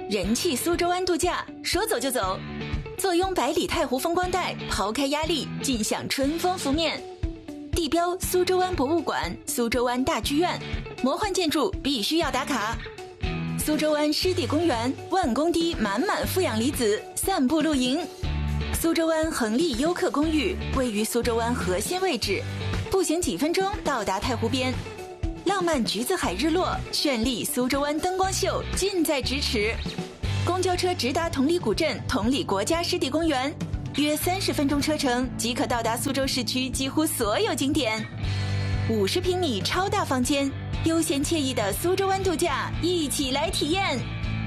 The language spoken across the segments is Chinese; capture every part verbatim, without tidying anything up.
人气苏州湾度假，说走就走。坐拥百里太湖风光带，抛开压力，尽享春风拂面。地标苏州湾博物馆、苏州湾大剧院，魔幻建筑必须要打卡。苏州湾湿地公园，万公堤满满负氧离子，散步露营。苏州湾恒利优客公寓位于苏州湾核心位置，步行几分钟到达太湖边。浪漫橘子海日落，绚丽苏州湾灯光秀近在咫尺。公交车直达同里古镇同里国家湿地公园，约三十分钟车程即可到达苏州市区几乎所有景点。五十平米超大房间，悠闲惬意的苏州湾度假，一起来体验。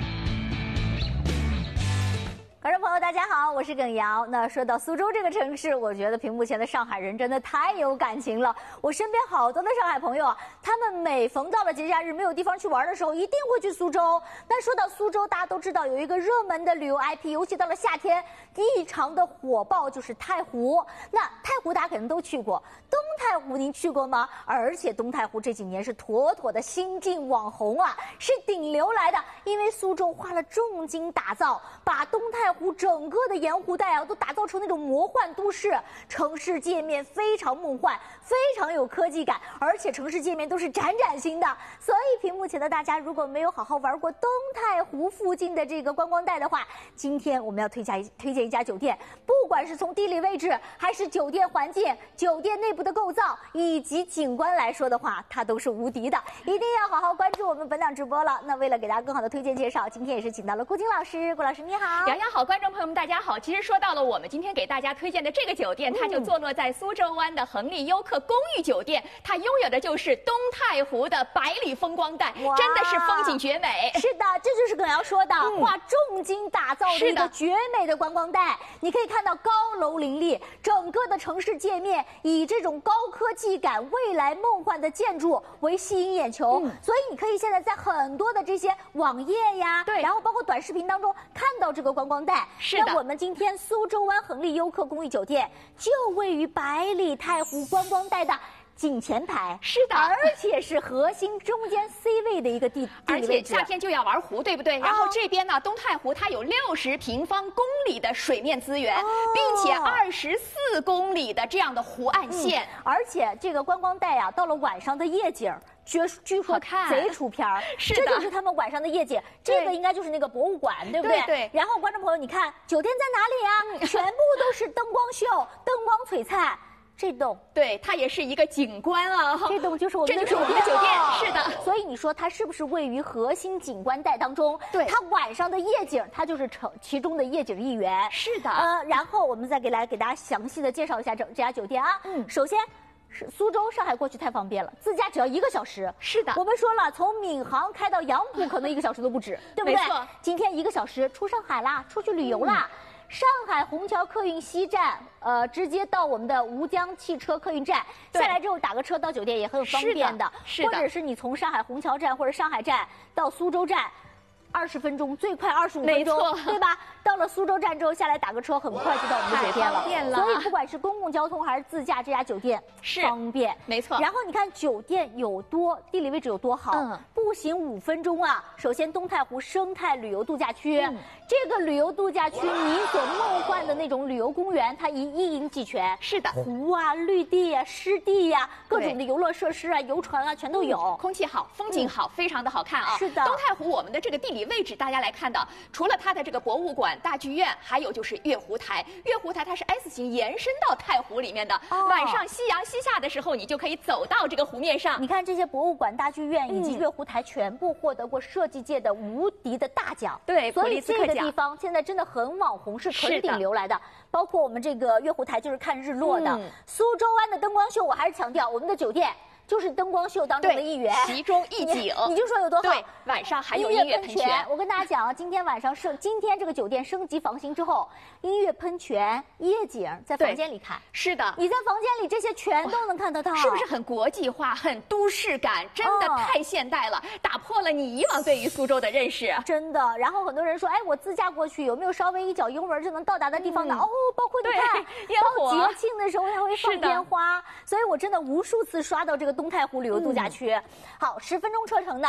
观众朋友，大家好，我是耿瑶。那说到苏州这个城市，我觉得屏幕前的上海人真的太有感情了。我身边好多的上海朋友啊，他们每逢到了节假日没有地方去玩的时候，一定会去苏州。那说到苏州，大家都知道有一个热门的旅游 I P， 尤其到了夏天，异常的火爆就是太湖。那太湖大家可能都去过，东太湖您去过吗？而且东太湖这几年是妥妥的新晋网红啊，是顶流来的。因为苏州花了重金打造，把东太湖整个的沿湖带啊都打造成那种魔幻都市，城市界面非常梦幻，非常有科技感，而且城市界面都是崭崭新的。所以屏幕前的大家如果没有好好玩过东太湖附近的这个观光带的话，今天我们要推荐推荐一家酒店，不管是从地理位置还是酒店环境、酒店内部的构造以及景观来说的话，它都是无敌的。一定要好好关注我们本档直播了。那为了给大家更好的推荐介绍，今天也是请到了顾晶老师。顾老师你好。 洋洋好，观众朋友们大家好。其实说到了我们今天给大家推荐的这个酒店，它就坐落在苏州湾的恒利优客公寓酒店，它拥有的就是东太湖的百里风光带，真的是风景绝美。 是的，这就是耿瑶说的，嗯、花重金打造的一个绝美的观光带。你可以看到高楼林立，整个的城市界面以这种高科技感、未来梦幻的建筑为吸引眼球，嗯、所以你可以现在在很多的这些网页呀，对，然后包括短视频当中看到这个观光带。 是的， 那我们今天苏州湾恒利优客公寓酒店就位于百里太湖观光带的景前排， 是的， 而且是核心中间 C 位的一个地地理位置。 而且夏天就要玩湖，对不对？啊、然后这边呢，东太湖它有六十平方公里的水面资源，哦、并且二十四公里的这样的湖岸线， 嗯、而且这个观光带呀、啊，到了晚上的夜景。据据说贼出片儿， 是的，这就是他们晚上的夜景。这个应该就是那个博物馆，对不对？ 对对。 然后观众朋友，你看酒店在哪里呀、啊？嗯、全部都是灯光秀，灯光璀璨。这栋对它也是一个景观啊， 这栋就是我们的酒店，酒店是的。 所以你说它是不是位于核心景观带当中？ 对， 它晚上的夜景，它就是成其中的夜景一员。 是的， 呃，然后我们再给来给大家详细的介绍一下这这家酒店啊。嗯，首先。是苏州、上海过去太方便了，自驾只要一个小时。 是的， 我们说了，从闵行开到杨浦可能一个小时都不止，对不对？ 没错。 今天一个小时出上海啦，出去旅游啦。嗯、上海虹桥客运西站，呃，直接到我们的吴江汽车客运站，下来之后打个车到酒店也很方便的。 是的， 或者是你从上海虹桥站或者上海站到苏州站。二十分钟，最快二十五分钟，对吧？到了苏州站之后下来打个车，很快就到我们的酒店了。 方便了。 所以不管是公共交通还是自驾，这家酒店是方便， 没错。 然后你看酒店有多地理位置有多好，嗯，步行五分钟啊。首先东太湖生态旅游度假区，嗯、这个旅游度假区你所梦幻的那种旅游公园，它一一应俱全。 是的， 湖啊、绿地啊、湿地呀、啊，各种的游乐设施啊、游船啊，全都有。 嗯、空气好，风景好，嗯、非常的好看啊。 是的， 东太湖我们的这个地理位置，大家来看。看到，除了它的这个博物馆、大剧院，还有就是月湖台。月湖台它是 S 型延伸到太湖里面的。哦、晚上夕阳西下的时候，你就可以走到这个湖面上。 你看这些博物馆、大剧院以及月湖台，全部获得过设计界的无敌的大奖。 对， 所以这个地方现在真的很网红，是纯顶流来的。包括我们这个月湖台就是看日落的。嗯、苏州湾的灯光秀，我还是强调我们的酒店。就是灯光秀当中的一员， 其中一景。 你, 你就说有多好？ 对，晚上还有音乐喷泉。 我跟大家讲啊，今天晚上升，今天这个酒店升级房型之后，音乐喷泉、夜景在房间里看。 是的， 你在房间里这些全都能看得到， 是不是很国际化、很都市感？真的太现代了，哦、打破了你以往对于苏州的认识。 真的。然后很多人说，哎，我自驾过去有没有稍微一脚油门就能到达的地方呢？嗯、哦，包括你看， 烟火， 到节庆的时候它会放烟花，所以我真的无数次刷到这个东太湖旅游度假区。嗯、好，十分钟车程呢。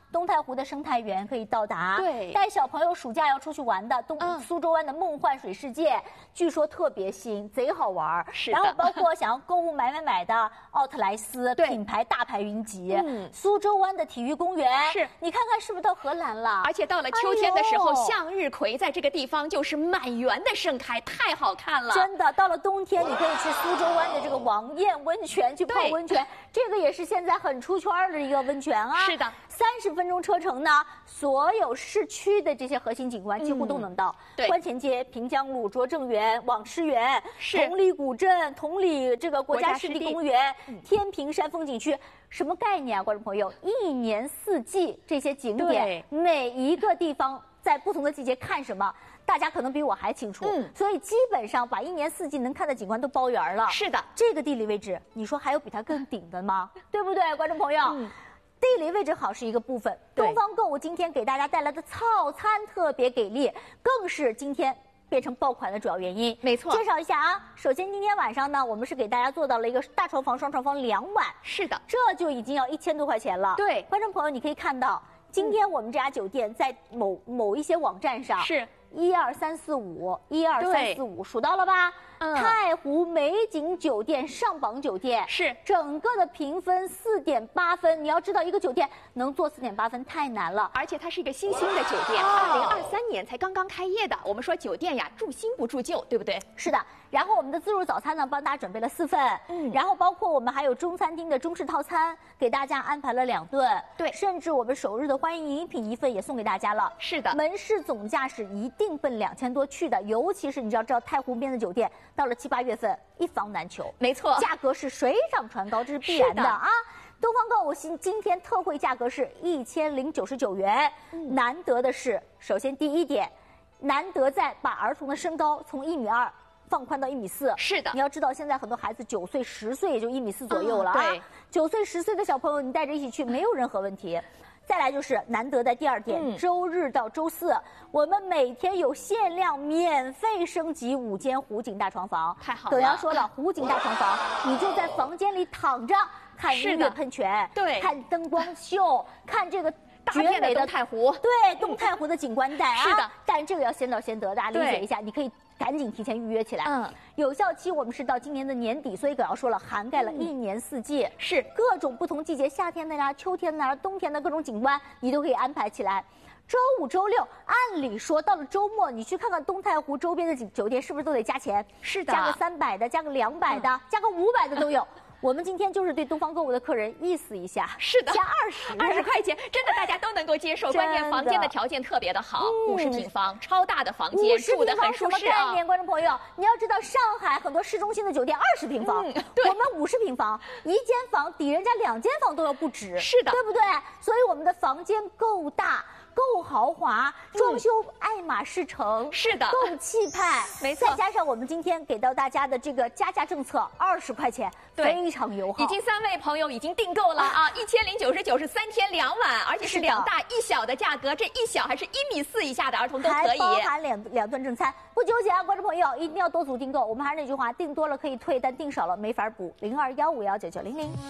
东太湖的生态园可以到达。 对， 带小朋友暑假要出去玩的东、嗯、苏州湾的梦幻水世界，据说特别新，贼好玩。 是然后包括想要购物买买买的奥特莱斯品牌大牌云集，嗯，苏州湾的体育公园， 是你看看是不是到荷兰了？ 而且到了秋天的时候，哎、向日葵在这个地方就是满园的盛开，太好看了。 真的，到了冬天你可以去苏州湾的这个王艳温泉去泡温泉，这个也是现在很出圈的一个温泉啊。 是的， 三十分钟车程呢，所有市区的这些核心景观几乎都能到。嗯、 对， 观前街、平江路、拙政园、网师园、同里古镇、同里这个国家湿地公园、嗯、天平山风景区。什么概念啊，观众朋友？一年四季这些景点，每一个地方在不同的季节看什么，大家可能比我还清楚。嗯，所以基本上把一年四季能看的景观都包圆了。 是的， 这个地理位置，你说还有比它更顶的吗？对不对，观众朋友？嗯，地理位置好是一个部分，东方购物今天给大家带来的套餐特别给力，更是今天变成爆款的主要原因。 没错， 介绍一下啊。首先今天晚上呢，我们是给大家做到了一个大床房、双床房两晚。 是的， 这就已经要一千多块钱了。 对， 观众朋友，你可以看到，今天我们这家酒店在某某一些网站上是一二三四五，一二三四五，数到了吧？嗯，太湖美景酒店上榜酒店是整个的评分四点八分。你要知道，一个酒店能做四点八分太难了， 而且它是一个新兴的酒店，二零二三年才刚刚开业的。我们说酒店呀，住新不住旧，对不对？ 是的。然后我们的自助早餐呢，帮大家准备了四份，嗯，然后包括我们还有中餐厅的中式套餐，给大家安排了两顿， 对， 甚至我们首日的欢迎饮品一份也送给大家了。 是的， 门市总价是一定奔两千多去的，尤其是你要知道太湖边的酒店，到了七八月份一房难求， 没错， 价格是水涨船高，这是必然的啊。东方购物新今天特惠价格是一千零九十九元，嗯，难得的是，首先第一点，难得在把儿童的身高从一米二。放宽到一米四， 是的。 你要知道，现在很多孩子九岁、十岁也就一米四左右了啊。 对， 九岁、十岁的小朋友，你带着一起去没有任何问题。再来就是难得的第二点，嗯、周日到周四，我们每天有限量免费升级五间湖景大床房。 太好了！ 耿阳说了，湖景大床房，你就在房间里躺着看音乐喷泉， 对， 看灯光秀，看这个。 绝美的东太湖， 对，东太湖的景观带啊， 是的， 但这个要先到先得，大家理解一下，你可以赶紧提前预约起来。嗯，有效期我们是到今年的年底，所以耿阳说了，涵盖了一年四季，嗯、是各种不同季节，夏天的呀、秋天的呀、冬天的各种景观，你都可以安排起来。周五、周六，按理说到了周末，你去看看东太湖周边的酒店，是不是都得加钱？ 是的， 加个三百的，加个两百的，嗯、加个五百的都有。我们今天就是对东方购物的客人意思一下， 是的， 加二十， 二十块钱，真的大家都能够接受。关键房间的条件特别的好，五十平方，超大的房间，住得很舒适啊。 什么概念，观众朋友？你要知道，上海很多市中心的酒店二十平方，嗯、 对， 我们五十平方，一间房抵人家两间房都要不止， 是的， 对不对？所以我们的房间够大。够豪华，装修爱马仕城， 嗯、是的， 够气派， 没错。 再加上我们今天给到大家的这个加价政策，二十块钱，非常友好。 已经三位朋友已经订购了啊，一千零九十九是三天两晚，而且是两大一小的价格，这一小还是一米四以下的儿童都可以， 还包含两两顿正餐，不纠结啊，观众朋友一定要多组订购。我们还是那句话，订多了可以退，但订少了没法补。零二幺五幺九九零零。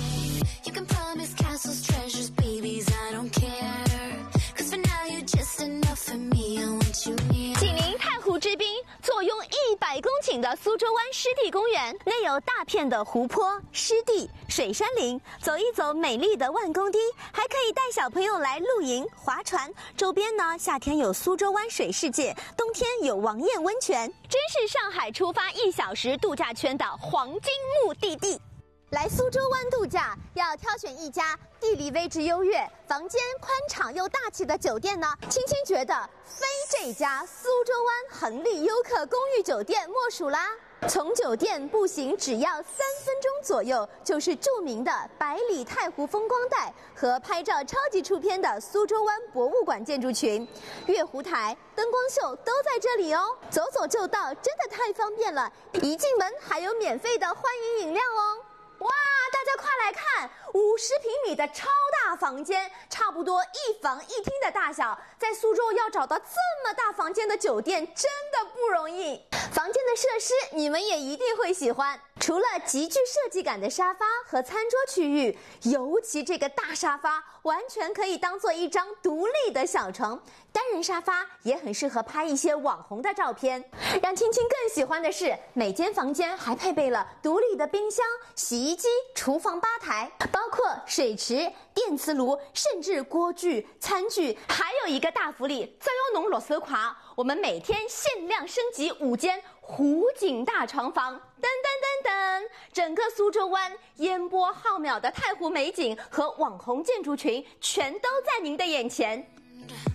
紧邻太湖之滨，坐拥一百公顷的苏州湾湿地公园，内有大片的湖泊、湿地、水杉林，走一走美丽的万公堤，还可以带小朋友来露营、划船。周边呢，夏天有苏州湾水世界，冬天有王艳温泉，真是上海出发一小时度假圈的黄金目的地。来苏州湾度假，要挑选一家地理位置优越、房间宽敞又大气的酒店呢，青青觉得非这家苏州湾恒利优客公寓酒店莫属啦。从酒店步行只要三分钟左右，就是著名的百里太湖风光带和拍照超级出片的苏州湾博物馆建筑群，月湖台、灯光秀都在这里哦，走走就到，真的太方便了。一进门还有免费的欢迎饮料哦。哇，大家快来看，五十平米的超大房间，差不多一房一厅的大小，在苏州要找到这么大房间的酒店真的不容易。房间的设施你们也一定会喜欢， 除了极具设计感的沙发和餐桌区域，尤其这个大沙发完全可以当做一张独立的小床。单人沙发也很适合拍一些网红的照片。让青青更喜欢的是，每间房间还配备了独立的冰箱、洗衣机、厨房吧台，包括水池、电磁炉，甚至锅具、餐具。还有一个大福利，只要侬六手块，我们每天限量升级五间湖景大床房。噔噔噔噔，整个苏州湾烟波浩渺的太湖美景和网红建筑群，全都在您的眼前。